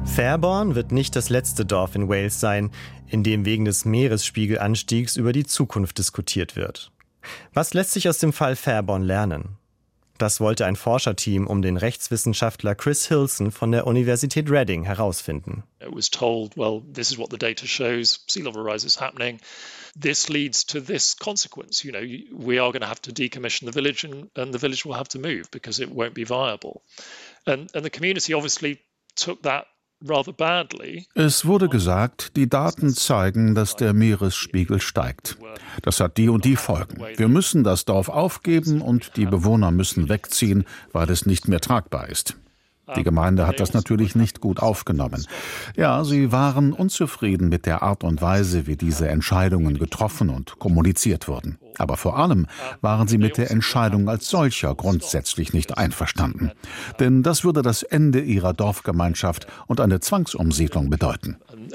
Fairborn wird nicht das letzte Dorf in Wales sein, in dem wegen des Meeresspiegelanstiegs über die Zukunft diskutiert wird. Was lässt sich aus dem Fall Fairborn lernen? Das wollte ein Forscherteam um den Rechtswissenschaftler Chris Hilson von der Universität Reading herausfinden. It was told, well, this is what the data shows, sea level rise is happening. This leads to this consequence. You know, we are going to have to decommission the village and the village will have to move because it won't be viable. And the community obviously took that rather badly. Es wurde gesagt, die Daten zeigen, dass der Meeresspiegel steigt. Das hat die und die Folgen. Wir müssen das Dorf aufgeben und die Bewohner müssen wegziehen, weil es nicht mehr tragbar ist. Die Gemeinde hat das natürlich nicht gut aufgenommen. Ja, sie waren unzufrieden mit der Art und Weise, wie diese Entscheidungen getroffen und kommuniziert wurden. Aber vor allem waren sie mit der Entscheidung als solcher grundsätzlich nicht einverstanden. Denn das würde das Ende ihrer Dorfgemeinschaft und eine Zwangsumsiedlung bedeuten.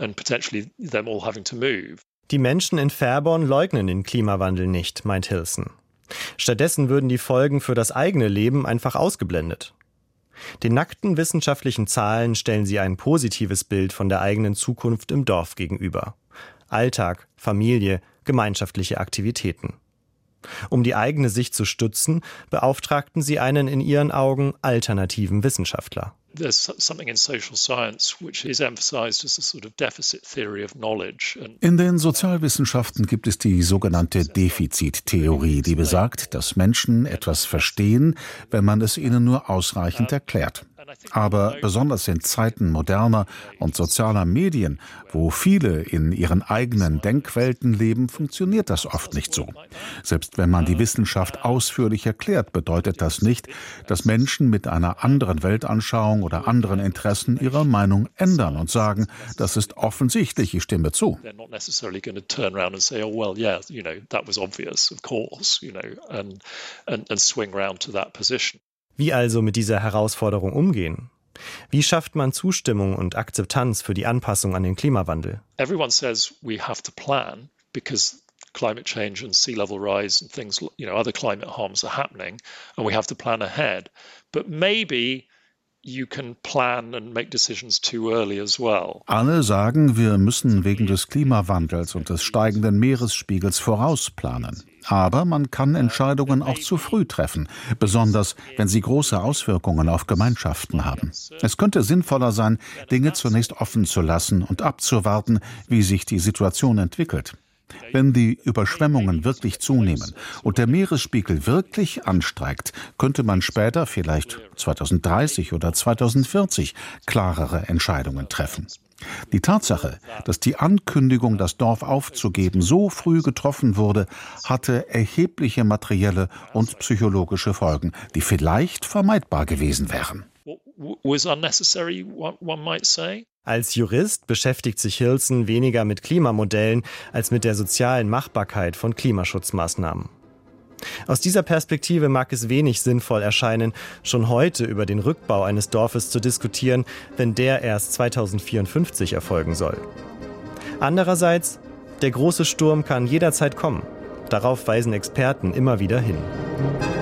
Die Menschen in Fairborn leugnen den Klimawandel nicht, meint Hilson. Stattdessen würden die Folgen für das eigene Leben einfach ausgeblendet. Den nackten wissenschaftlichen Zahlen stellen sie ein positives Bild von der eigenen Zukunft im Dorf gegenüber. Alltag, Familie, gemeinschaftliche Aktivitäten. Um die eigene Sicht zu stützen, beauftragten sie einen in ihren Augen alternativen Wissenschaftler. In den Sozialwissenschaften gibt es die sogenannte Defizittheorie, die besagt, dass Menschen etwas verstehen, wenn man es ihnen nur ausreichend erklärt. Aber besonders in Zeiten moderner und sozialer Medien, wo viele in ihren eigenen Denkwelten leben, funktioniert das oft nicht so. Selbst wenn man die Wissenschaft ausführlich erklärt, bedeutet das nicht, dass Menschen mit einer anderen Weltanschauung oder anderen Interessen ihre Meinung ändern und sagen, das ist offensichtlich, ich stimme zu. Wie also mit dieser Herausforderung umgehen? Wie schafft man Zustimmung und Akzeptanz für die Anpassung an den Klimawandel? Everyone says we have to plan because climate change and sea level rise and things, other climate harms are happening and we have to plan ahead. But maybe you can plan and make decisions too early as well. Alle sagen, wir müssen wegen des Klimawandels und des steigenden Meeresspiegels vorausplanen. Aber man kann Entscheidungen auch zu früh treffen, besonders wenn sie große Auswirkungen auf Gemeinschaften haben. Es könnte sinnvoller sein, Dinge zunächst offen zu lassen und abzuwarten, wie sich die Situation entwickelt. Wenn die Überschwemmungen wirklich zunehmen und der Meeresspiegel wirklich ansteigt, könnte man später, vielleicht 2030 oder 2040, klarere Entscheidungen treffen. Die Tatsache, dass die Ankündigung, das Dorf aufzugeben, so früh getroffen wurde, hatte erhebliche materielle und psychologische Folgen, die vielleicht vermeidbar gewesen wären. Als Jurist beschäftigt sich Hilson weniger mit Klimamodellen als mit der sozialen Machbarkeit von Klimaschutzmaßnahmen. Aus dieser Perspektive mag es wenig sinnvoll erscheinen, schon heute über den Rückbau eines Dorfes zu diskutieren, wenn der erst 2054 erfolgen soll. Andererseits, der große Sturm kann jederzeit kommen. Darauf weisen Experten immer wieder hin.